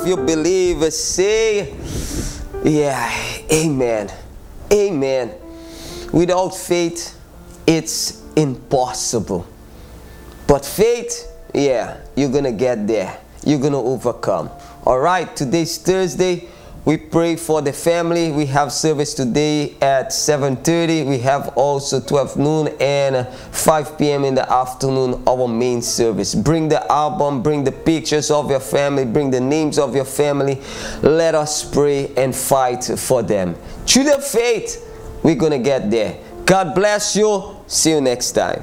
if you believe, say, yeah, amen. Amen. Without faith, it's impossible. But faith, yeah, you're going to get there. You're going to overcome. All right, today's Thursday. We pray for the family. We have service today at 7:30. We have also 12 noon and 5 p.m. in the afternoon, our main service. Bring the album, bring the pictures of your family, bring the names of your family. Let us pray and fight for them. Through the faith, we're going to get there. God bless you. See you next time.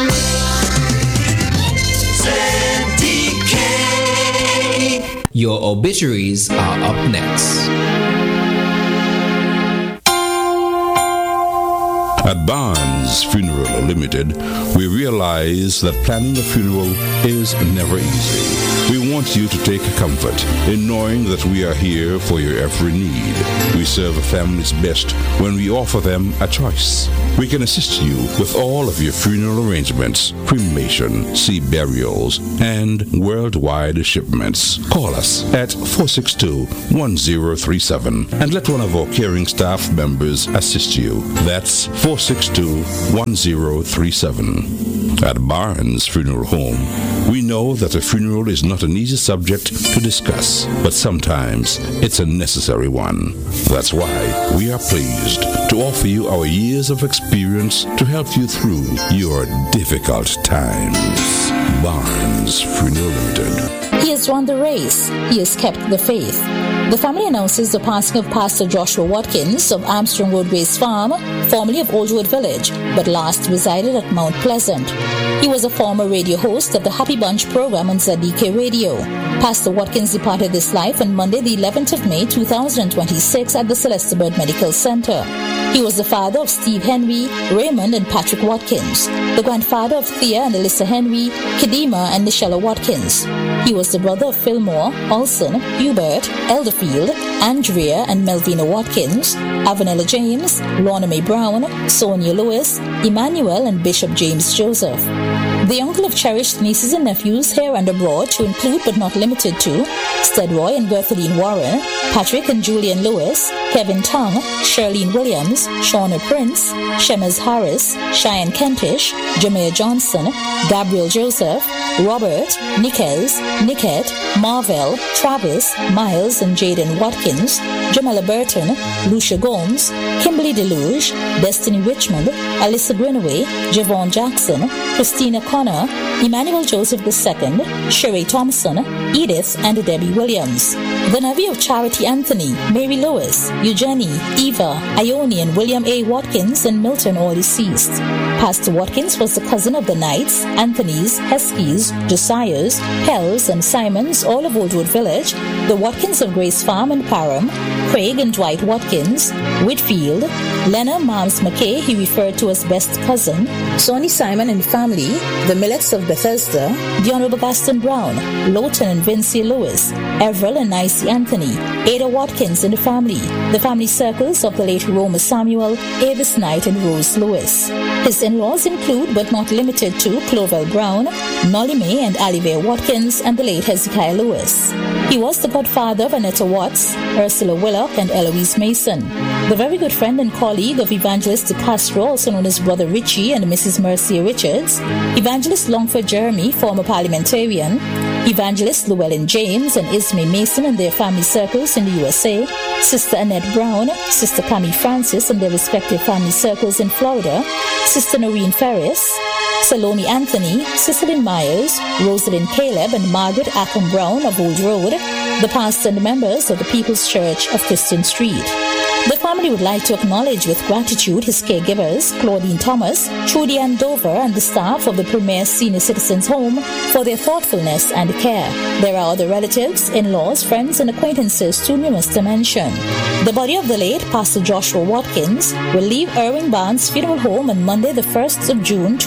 Your obituaries are up next. At Barnes Funeral Limited, we realize that planning a funeral is never easy. We want you to take comfort in knowing that we are here for your every need. We serve a family's best when we offer them a choice. We can assist you with all of your funeral arrangements, cremation, sea burials, and worldwide shipments. Call us at 462-1037 and let one of our caring staff members assist you. That's 462-1037. At Barnes Funeral Home, we know that a funeral is not an easy subject to discuss, but sometimes it's a necessary one. That's why we are pleased to offer you our years of experience to help you through your difficult times. Barnes Funeral Limited. He has run the race. He has kept the faith. The family announces the passing of Pastor Joshua Watkins of Armstrong Road Grace Farm, formerly of Oldwood Village, but last resided at Mount Pleasant. He was a former radio host of the Happy Bunch program on ZDK Radio. Pastor Watkins departed this life on Monday, the 11th of May, 2026 at the Celeste Bird Medical Center. He was the father of Steve Henry, Raymond, and Patrick Watkins, the grandfather of Thea and Alyssa Henry, Kadima, and Nichelle Watkins. He was the brother of Fillmore, Olson, Hubert, Elderfield, Andrea and Melvina Watkins, Avanella James, Lorna Mae Brown, Sonia Lewis, Emmanuel, and Bishop James Joseph. The uncle of cherished nieces and nephews here and abroad to include but not limited to Stedroy and Gertrude Warren, Patrick and Julian Lewis, Kevin Tongue, Shirlene Williams, Shauna Prince, Shemes Harris, Cheyenne Kentish, Jamea Johnson, Gabriel Joseph, Robert, Nikez, Niket, Marvel, Travis, Miles and Jaden Watkins, Jamela Burton, Lucia Gomes, Kimberly Deluge, Destiny Richmond, Alyssa Greenaway, Javon Jackson, Christina Connor, Emmanuel Joseph II, Sherry Thompson, Edith and Debbie Williams. The nephew of Charity Anthony, Mary Lewis, Eugenie, Eva, Ione and William A. Watkins and Milton, all deceased. Pastor Watkins was the cousin of the Knights, Anthonys, Heskies, Josiahs, Hells and Simons, all of Oldwood Village, the Watkins of Grace Farm and Parham, Craig and Dwight Watkins, Whitfield, Lena Marms McKay, he referred to as best cousin, Sonny Simon and family, the Millets of Bethesda, the Honorable Gaston Brown, Lowton and Vincie Lewis, Everett and Nicey Anthony, Ada Watkins and the family circles of the late Roma Samuel, Avis Knight and Rose Lewis. His in-laws include but not limited to Clovell Brown, Nolly May and Alivea Watkins and the late Hezekiah Lewis. He was the godfather of Annetta Watts, Ursula Willock and Eloise Mason. The very good friend and colleague of Evangelist DeCastro, also known as Brother Richie and Mrs. Mercia Richards, Evangelist Longford Jeremy, former parliamentarian, Evangelist Llewellyn James and Ismay Mason and their family circles in the USA, Sister Annette Brown, Sister Cammie Francis and their respective family circles in Florida, Sister Noreen Ferris, Saloni Anthony, Cicely Myers, Rosalind Caleb and Margaret Ackham Brown of Old Road, the pastor and members of the People's Church of Christian Street. The family would like to acknowledge with gratitude his caregivers, Claudine Thomas, Trudy Ann Dover, and the staff of the Premier Senior Citizens Home for their thoughtfulness and care. There are other relatives, in-laws, friends, and acquaintances too numerous to mention. The body of the late Pastor Joshua Watkins will leave Irving Barnes Funeral Home on Monday, the 1st of June,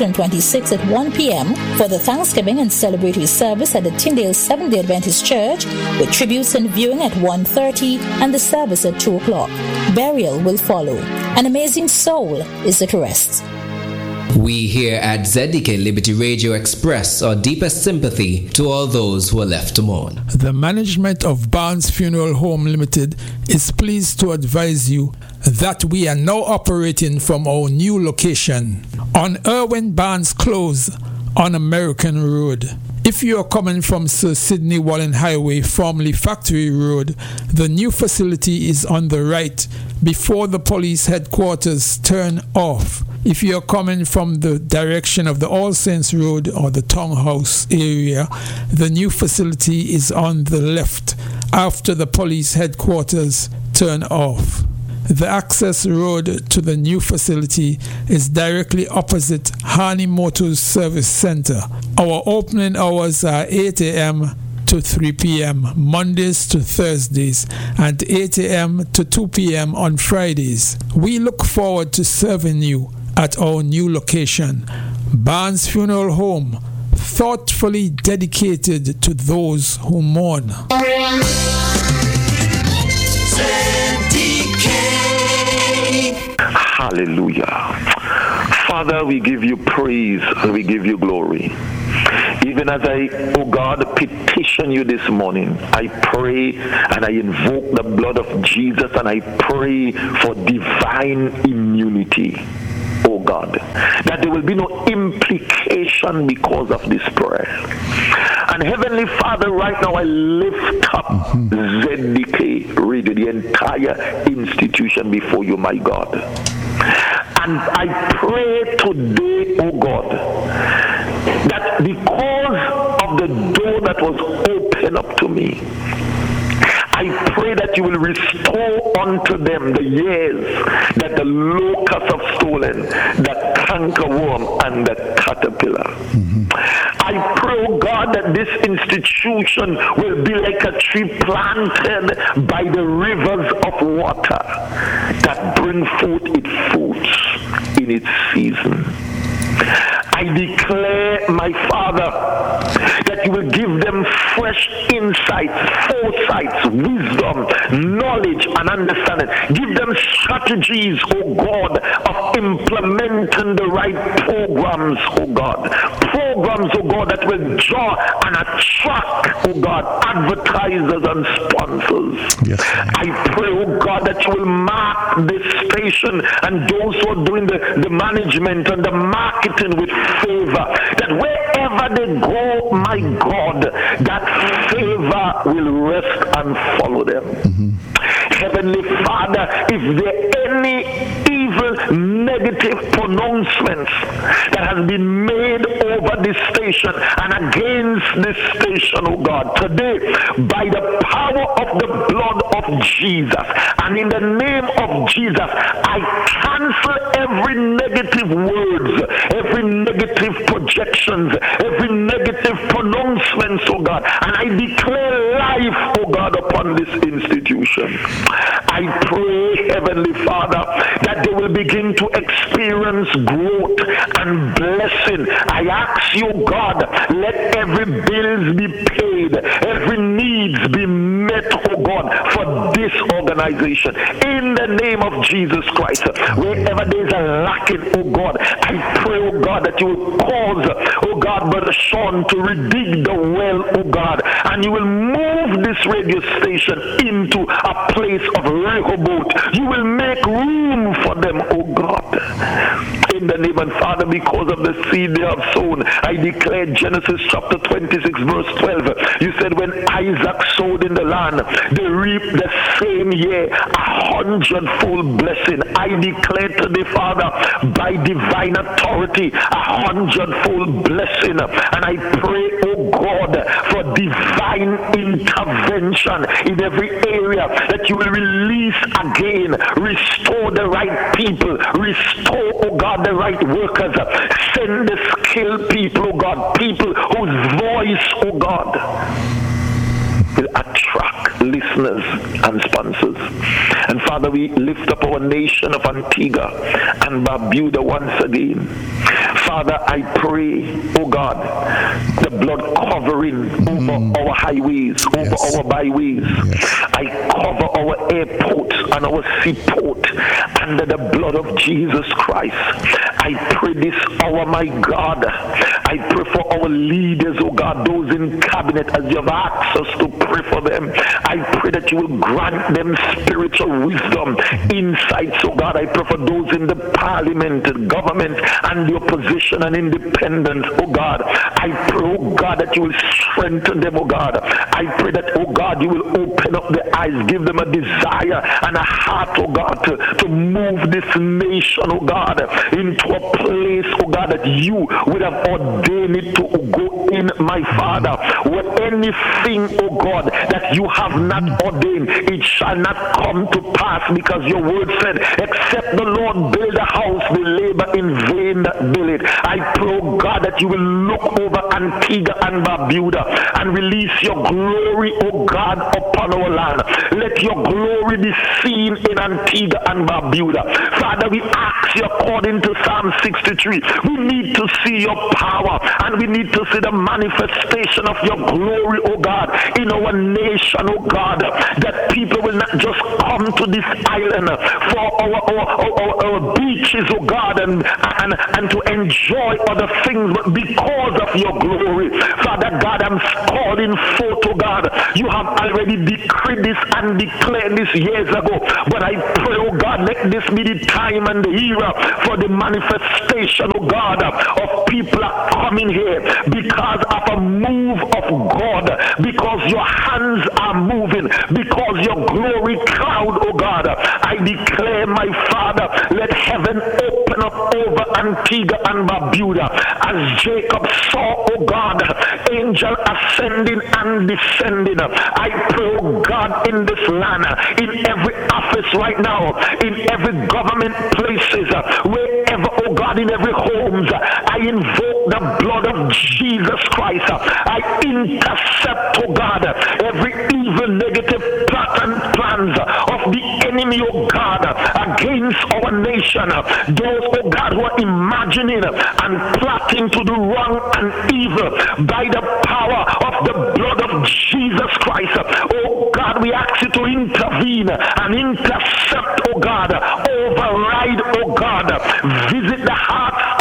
2026 at 1 p.m. for the Thanksgiving and celebratory service at the Tyndale Seventh-day Adventist Church, with tributes and viewing at 1:30 and the service at 2 o'clock. Burial will follow. An amazing soul is at rest. We here at ZDK Liberty Radio express our deepest sympathy to all those who are left to mourn. The management of Barnes Funeral Home Limited is pleased to advise you that we are now operating from our new location on Irwin Barnes Close on American Road. If you are coming from Sir Sidney Wallen Highway, formerly Factory Road, the new facility is on the right before the police headquarters turn off. If you are coming from the direction of the All Saints Road or the Townhouse area, the new facility is on the left after the police headquarters turn off. The access road to the new facility is directly opposite Harney Motors Service Center. Our opening hours are 8 a.m. to 3 p.m. Mondays to Thursdays and 8 a.m. to 2 p.m. on Fridays. We look forward to serving you at our new location, Barnes Funeral Home, thoughtfully dedicated to those who mourn. Hallelujah. Father, we give you praise and we give you glory. Even as I, oh God, petition you this morning, I pray and I invoke the blood of Jesus and I pray for divine immunity. Oh God, that there will be no implication because of this prayer. And Heavenly Father, right now I lift up ZDK Radio, the entire institution before you, my God. And I pray today, oh God, that because of the door that was opened up to me, I pray that you will restore unto them the years that the locusts have stolen, the cankerworm and the caterpillar. I pray, oh God, that this institution will be like a tree planted by the rivers of water that bring forth its fruits in its season. I declare, my Father, that you will give them fresh insights, foresights, wisdom, knowledge, and understanding. Give them strategies, oh God, of implementing the right programs, oh God. Programs, oh God, that will draw and attract, oh God, advertisers and sponsors. Yes. I pray, oh God, that you will mark this station and those who are doing the management and the marketing with favor, that wherever they go, my God, that favor will rest and follow them. Heavenly Father, if there are any evil, negative pronouncements that has been made over this station and against this station, oh God, today, by the power of the blood of Jesus and in the name of Jesus, I cancel every negative words, every negative projections, every negative pronouncements, oh God, and I declare life, oh God, upon this institution. I pray, Heavenly Father, that they will begin to experience growth and blessing. I ask you, God, let every bill be paid, every needs be met, oh God, for this organization. In the name of Jesus Christ, wherever there is a lacking, oh God, I pray, oh God, that you will cause, oh God, Brother Sean to redig the well, oh God, and you will move this radio station into a place of Rehoboth. You will make room for them, oh God. In the name of Father, because of the seed they have sown, I declare Genesis chapter 26 verse 12. You said when Isaac sowed in the land, they reaped the same year 100-fold blessing. I declare today, Father, by divine authority, 100-fold blessing. And I pray, oh God, for divine intervention in every area, that you will release again, restore the right people, restore, oh God, the right workers, send the skilled people, oh God, people whose voice, oh God, will attract listeners and sponsors. And Father, we lift up our nation of Antigua and Barbuda once again. Father, I pray, oh God, the blood covering over our highways, over our byways. I cover our airports and our seaport under the blood of Jesus Christ. I pray this hour, my God, I pray for our leaders, oh God, those in cabinet, as you have asked us to pray for them. I pray that you will grant them spiritual wisdom, insights, oh God. I pray for those in the parliament, the government, and the opposition and independent, oh God. I pray, oh God, that you will strengthen them, oh God. I pray that, oh God, you will open up their eyes, give them a desire and a heart, oh God, to move this nation, oh God, into a place, oh God, that you would have ordained it to go in, my Father. What anything, oh God, that you have not ordained, it shall not come to pass, because your word said, except the Lord build a house, they labor in vain that build it. I pray, oh God, that you will look over Antigua and Barbuda and release your glory, oh God, upon our land. Let your glory be seen in Antigua and Barbuda. Father, we ask you according to Psalm 63, we need to see your power and we need to see the manifestation of your glory, oh God, in our nation, oh God, that people will not just come to this island for our beaches, oh God, and to enjoy other things, but because of your glory. Father God, I'm calling forth, oh God, you have already decreed this and declared this years ago, but I pray, oh God, let this be the time and the era for the manifestation, oh God, of people are coming here because of a move of God, because your hands are moving, because your glory cloud, oh God. I declare, my Father, let heaven open up over Antigua and Barbuda as Jacob saw, oh God, angel ascending and descending. I pray, oh God, in this land, in every office right now, in every government places, wherever, oh God, in every homes, I invoke the blood of Jesus Christ. I intercept, oh God, every evil, negative plot and plans of the enemy, oh God, against our nation. Those, oh God, who are imagining and plotting to do wrong and evil by the power of the blood of Jesus Christ. Oh God, we ask you to intervene and intercept, oh God, override, oh God, visit the hearts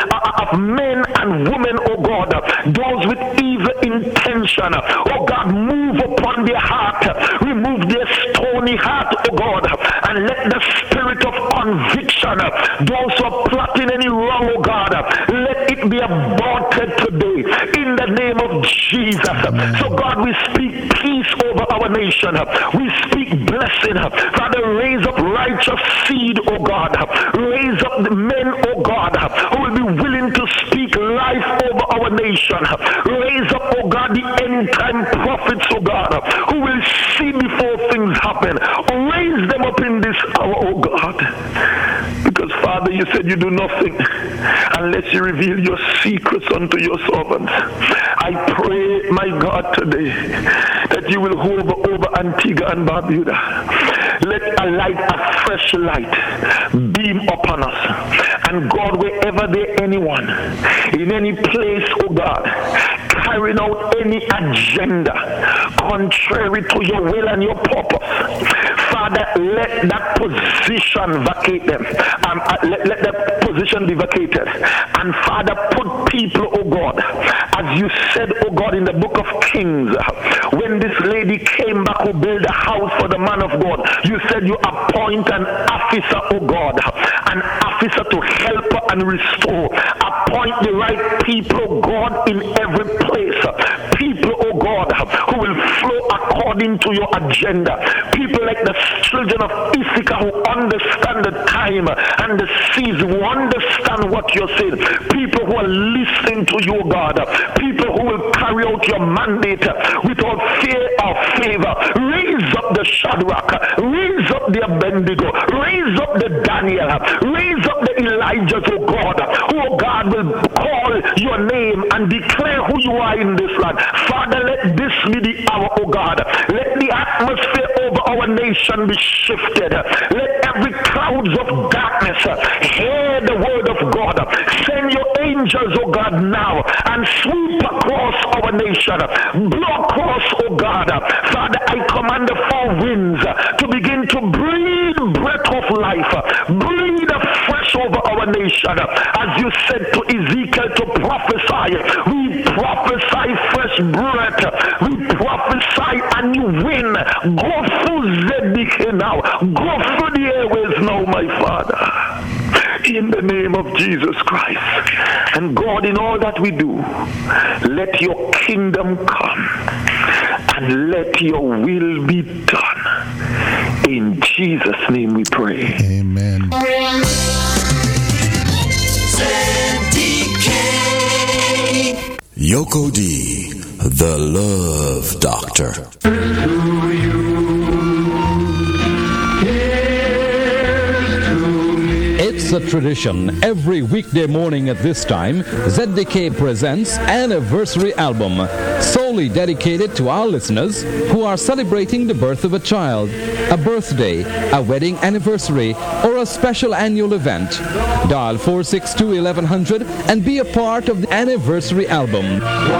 of men and women, oh God, those with evil intention, oh God, move upon their heart, remove their stony heart, oh God, and let the spirit of conviction, those who are plotting any wrong, oh God, let it be aborted today in the name of Jesus. So God, we speak peace over our nation, we speak blessing. Father, raise up righteous seed, oh God, raise up the men, oh God, who will be willing to speak life over our nation. Raise up, oh God, the end time prophets, oh God, who will see before things happen. Raise them up in this hour, oh God, because Father, you said you do nothing unless you reveal your secrets unto your servants. I pray, my God, today that you will hover over Antigua and Barbuda. Let a light, a fresh light beam upon us. And God, wherever there anyone, in any place, oh God, carrying out any agenda contrary to your will and your purpose, Father, let that position vacate them. Let that position be vacated. And Father, put people, oh God, as you said, oh God, in the book of Kings, when this lady came back who built a house for the man of God, you said you appoint an officer, oh God, an officer to help her and restore. Appoint the right people, oh God, in every place. People, oh God, who will flow according to your agenda. People like the children of Issachar who understand the time and the season, who understand what you're saying. People who are listening to you, God. People who will carry out your mandate without fear or favor. Raise up the Shadrach, raise up the Abednego, raise up the Daniel, raise up the Elijah, oh God, who, oh God, will call your name and declare who you are in this land. Father, let this be the hour, oh God. Let the atmosphere over our nation be shifted. Let every clouds of darkness hear the word of God. Send your angels, oh God, now and sweep across our nation. Blow across, oh God. Father, I command the four winds to begin to breathe breath of life. Breathe fresh over our nation. As you said to Ezekiel to prophesy, we prophesy fresh breath. We prophesy a new wind. Go through Zedekiah now. Go through the airways now, my Father. In the name of Jesus Christ. And God, in all that we do, let your kingdom come and let your will be done. In Jesus' name we pray. Amen. Yoko D, the Love Doctor. It's a tradition. Every weekday morning at this time, ZDK presents Anniversary Album, solely dedicated to our listeners who are celebrating the birth of a child, a birthday, a wedding anniversary, or a special annual event. Dial 462-1100 and be a part of the Anniversary Album.